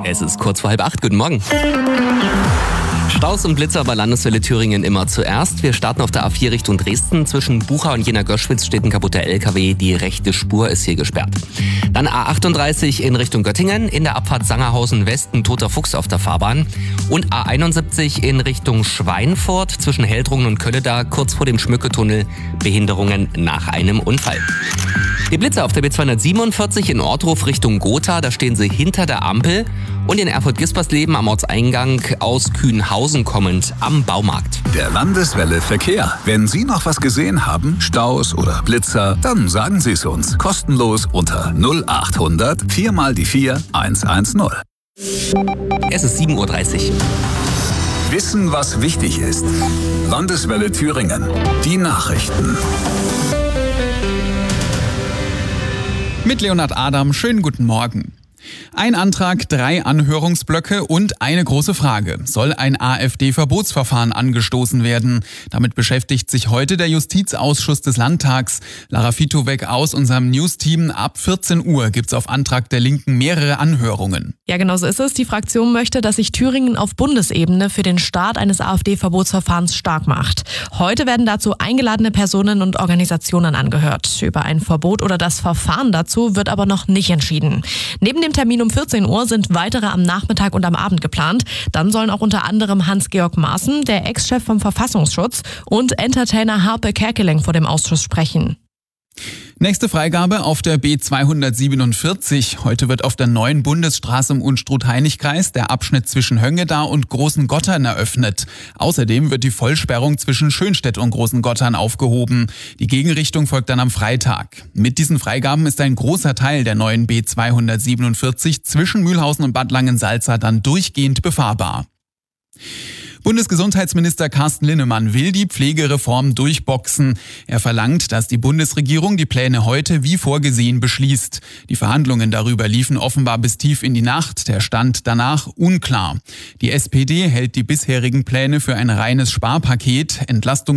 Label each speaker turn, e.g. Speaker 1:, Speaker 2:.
Speaker 1: Es ist kurz vor 7:30. Guten Morgen. Staus und Blitzer bei Landeswelle Thüringen immer zuerst. Wir starten auf der A4 Richtung Dresden. Zwischen Bucha und Jena-Göschwitz steht ein kaputter LKW. Die rechte Spur ist hier gesperrt. Dann A38 in Richtung Göttingen. In der Abfahrt Sangerhausen West ein toter Fuchs auf der Fahrbahn. Und A71 in Richtung Schweinfurt. Zwischen Heldrungen und Kölleda kurz vor dem Schmücketunnel. Behinderungen nach einem Unfall. Die Blitzer auf der B247 in Ortruf Richtung Gotha. Da stehen sie hinter der Ampel. Und in Erfurt-Gispersleben am Ortseingang aus Kühnhausen kommend am Baumarkt.
Speaker 2: Der Landeswelle Verkehr. Wenn Sie noch was gesehen haben, Staus oder Blitzer, dann sagen Sie es uns. Kostenlos unter 0800 4x4 110.
Speaker 1: Es ist 7:30 Uhr.
Speaker 2: Wissen, was wichtig ist. Landeswelle Thüringen. Die Nachrichten.
Speaker 3: Mit Leonhard Adam, schönen guten Morgen. Ein Antrag, 3 Anhörungsblöcke und eine große Frage. Soll ein AfD-Verbotsverfahren angestoßen werden? Damit beschäftigt sich heute der Justizausschuss des Landtags. Lara Fitowek aus unserem News-Team. Ab 14 Uhr gibt's auf Antrag der Linken mehrere Anhörungen.
Speaker 4: Ja, genau so ist es. Die Fraktion möchte, dass sich Thüringen auf Bundesebene für den Start eines AfD-Verbotsverfahrens stark macht. Heute werden dazu eingeladene Personen und Organisationen angehört. Über ein Verbot oder das Verfahren dazu wird aber noch nicht entschieden. Neben dem Termin um 14 Uhr sind weitere am Nachmittag und am Abend geplant. Dann sollen auch unter anderem Hans-Georg Maaßen, der Ex-Chef vom Verfassungsschutz, und Entertainer Harpe Kerkeling vor dem Ausschuss sprechen.
Speaker 3: Nächste Freigabe auf der B247. Heute wird auf der neuen Bundesstraße im Unstrut-Hainich-Kreis der Abschnitt zwischen Höngeda und Großengottern eröffnet. Außerdem wird die Vollsperrung zwischen Schönstedt und Großengottern aufgehoben. Die Gegenrichtung folgt dann am Freitag. Mit diesen Freigaben ist ein großer Teil der neuen B247 zwischen Mühlhausen und Bad Langensalza dann durchgehend befahrbar. Bundesgesundheitsminister Carsten Linnemann will die Pflegereform durchboxen. Er verlangt, dass die Bundesregierung die Pläne heute wie vorgesehen beschließt. Die Verhandlungen darüber liefen offenbar bis tief in die Nacht. Der Stand danach unklar. Die SPD hält die bisherigen Pläne für ein reines Sparpaket. Entlastungen